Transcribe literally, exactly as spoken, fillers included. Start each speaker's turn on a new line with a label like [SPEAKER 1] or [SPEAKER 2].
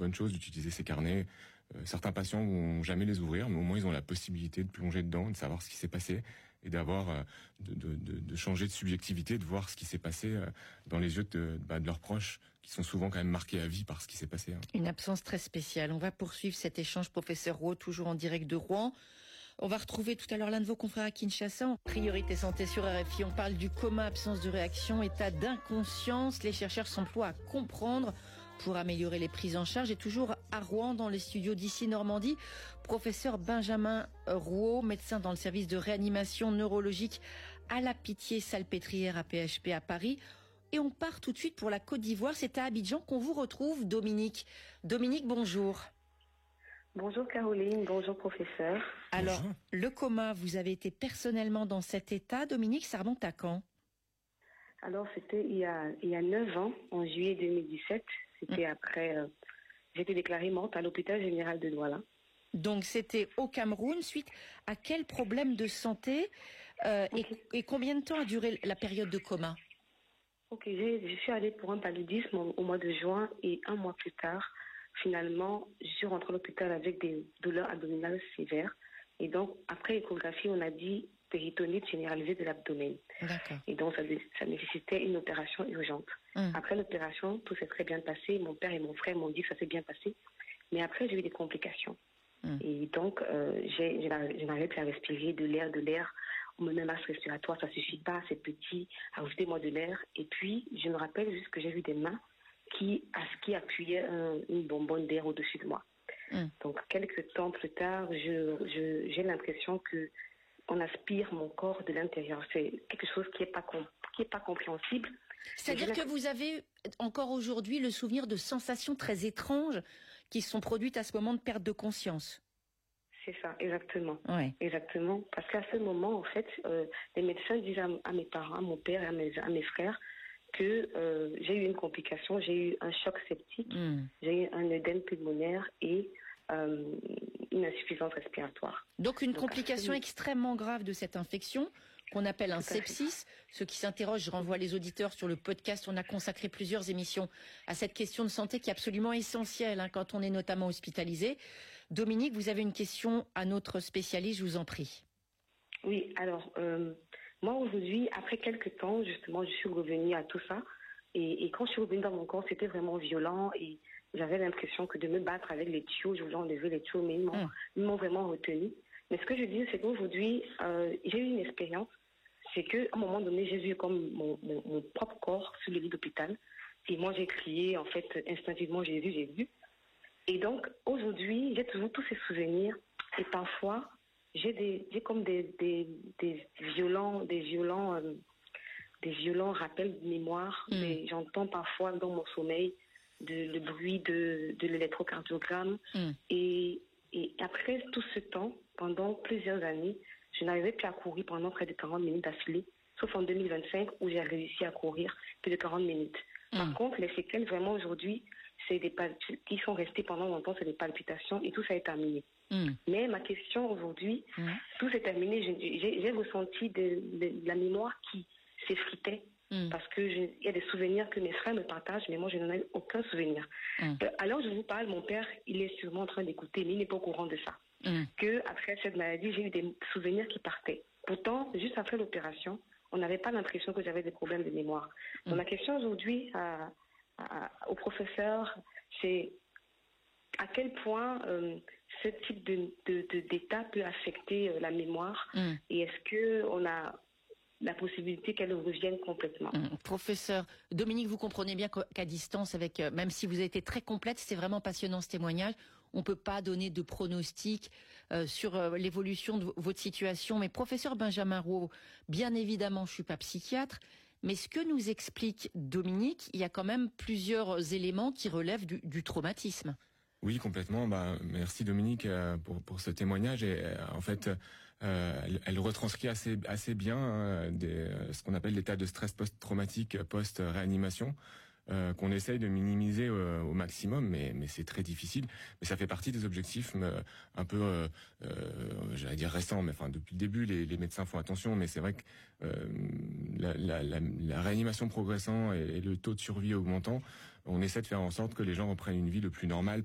[SPEAKER 1] bonne chose d'utiliser ces carnets. Euh, certains patients vont jamais les ouvrir, mais au moins ils ont la possibilité de plonger dedans, de savoir ce qui s'est passé et d'avoir euh, de, de, de, de changer de subjectivité, de voir ce qui s'est passé euh, dans les yeux de, bah, de leurs proches, qui sont souvent quand même marqués à vie par ce qui s'est passé. Hein.
[SPEAKER 2] Une absence très spéciale. On va poursuivre cet échange, professeur Rouault, toujours en direct de Rouen. On va retrouver tout à l'heure l'un de vos confrères à Kinshasa. En Priorité Santé sur R F I, on parle du coma, absence de réaction, état d'inconscience. Les chercheurs s'emploient à comprendre pour améliorer les prises en charge. Et toujours à Rouen, dans les studios d'ici Normandie, professeur Benjamin Rouault, médecin dans le service de réanimation neurologique à la Pitié-Salpêtrière à P H P à Paris. Et on part tout de suite pour la Côte d'Ivoire. C'est à Abidjan qu'on vous retrouve, Dominique. Dominique, bonjour.
[SPEAKER 3] Bonjour Caroline, bonjour professeur.
[SPEAKER 2] Alors,
[SPEAKER 1] bonjour.
[SPEAKER 2] Le coma, vous avez été personnellement dans cet état. Dominique, ça remonte à quand?
[SPEAKER 3] Alors, c'était il y a il y a neuf ans, en juillet deux mille dix-sept. C'était mmh. après, euh, j'ai été déclarée morte à l'hôpital général de Douala.
[SPEAKER 2] Donc, c'était au Cameroun. Suite à quel problème de santé euh, okay. et, et combien de temps a duré la période de coma?
[SPEAKER 3] Ok, j'ai, je suis allée pour un paludisme au, au mois de juin et un mois plus tard, finalement, je suis rentrée à l'hôpital avec des douleurs abdominales sévères. Et donc, après échographie, on a dit péritonite généralisée de l'abdomen.
[SPEAKER 2] D'accord.
[SPEAKER 3] Et donc, ça, ça nécessitait une opération urgente. Hum. Après l'opération, tout s'est très bien passé. Mon père et mon frère m'ont dit que ça s'est bien passé. Mais après, j'ai eu des complications. Hum. Et donc, euh, j'ai, je n'arrivais plus à respirer de l'air, de l'air. On me met un masque respiratoire, ça suffit pas, c'est petit. Ajoutez-moi de l'air. Et puis, je me rappelle juste que j'ai vu des mains qui, qui appuyaient un, une bonbonne d'air au-dessus de moi. Hum. Donc, quelques temps plus tard, je, je, j'ai l'impression que on aspire mon corps de l'intérieur. C'est quelque chose qui est pas com- qui est pas compréhensible.
[SPEAKER 2] C'est-à-dire que vous avez encore aujourd'hui le souvenir de sensations très étranges qui se sont produites à ce moment de perte de conscience.
[SPEAKER 3] C'est ça, exactement.
[SPEAKER 2] Ouais.
[SPEAKER 3] Exactement. Parce qu'à ce moment, en fait, euh, les médecins disent à, à mes parents, à mon père et à mes, à mes frères que euh, j'ai eu une complication, j'ai eu un choc septique, mm. j'ai eu un œdème pulmonaire et euh, une insuffisance respiratoire.
[SPEAKER 2] Donc une Donc, complication absolument. extrêmement grave de cette infection qu'on appelle un sepsis. Ceux qui s'interrogent, je renvoie les auditeurs sur le podcast. On a consacré plusieurs émissions à cette question de santé qui est absolument essentielle hein, quand on est notamment hospitalisé. Dominique, vous avez une question à notre spécialiste, je vous en prie.
[SPEAKER 3] Oui, alors euh, moi aujourd'hui, après quelques temps, justement, je suis revenue à tout ça. Et, et quand je suis revenue dans mon corps, c'était vraiment violent et j'avais l'impression que de me battre avec les tuyaux, je voulais enlever les tuyaux, mais ils m'ont, mmh. ils m'ont vraiment retenu. Mais ce que je dis, c'est qu'aujourd'hui, euh, j'ai eu une expérience. C'est qu'à un moment donné, j'ai vu comme mon, mon, mon propre corps sur le lit d'hôpital. Et moi, j'ai crié, en fait, instinctivement, j'ai vu, j'ai vu. Et donc, aujourd'hui, j'ai toujours tous ces souvenirs. Et parfois, j'ai des, j'ai comme des, des, des violents, des violents, euh, des violents rappels de mémoire. Mmh. Et j'entends parfois dans mon sommeil de, le bruit de, de l'électrocardiogramme. Mmh. Et, et après tout ce temps, pendant plusieurs années, je n'arrivais plus à courir pendant près de quarante minutes d'affilée, sauf en deux mille vingt-cinq où j'ai réussi à courir plus de quarante minutes. Mmh. Par contre, les séquelles vraiment aujourd'hui, c'est des palpitations qui sont restées pendant longtemps, c'est des palpitations et tout ça est terminé. Mmh. Mais ma question aujourd'hui, mmh. tout s'est terminé. J'ai, j'ai, j'ai ressenti de, de, de la mémoire qui s'effritait. Mmh. Parce que il y a des souvenirs que mes frères me partagent, mais moi je n'en ai aucun souvenir. Mmh. Euh, alors je vous parle, mon père, il est sûrement en train d'écouter, mais il n'est pas au courant de ça. Mmh. Que après cette maladie, j'ai eu des souvenirs qui partaient. Pourtant, juste après l'opération, on n'avait pas l'impression que j'avais des problèmes de mémoire. Mmh. Donc ma question aujourd'hui à, à, au professeur, c'est à quel point euh, ce type de, de, de, d'état peut affecter euh, la mémoire mmh. et est-ce que on a la possibilité qu'elle revienne complètement.
[SPEAKER 2] Mmh. Professeur Dominique, vous comprenez bien qu'à distance, avec euh, même si vous avez été très complète, c'est vraiment passionnant ce témoignage. On peut pas donner de pronostic euh, sur euh, l'évolution de v- votre situation. Mais professeur Benjamin Rouault, bien évidemment, je suis pas psychiatre, mais ce que nous explique Dominique, il y a quand même plusieurs éléments qui relèvent du, du traumatisme.
[SPEAKER 1] Oui, complètement. Bah, merci Dominique euh, pour pour ce témoignage. Et euh, en fait, euh, elle, elle retranscrit assez assez bien euh, des, ce qu'on appelle l'état de stress post-traumatique, post-réanimation, euh, qu'on essaye de minimiser euh, au maximum, mais mais c'est très difficile. Mais ça fait partie des objectifs euh, un peu, euh, euh, j'allais dire récents, mais enfin depuis le début, les, les médecins font attention. Mais c'est vrai que euh, la, la, la, la réanimation progressant et, et le taux de survie augmentant, on essaie de faire en sorte que les gens reprennent une vie le plus normale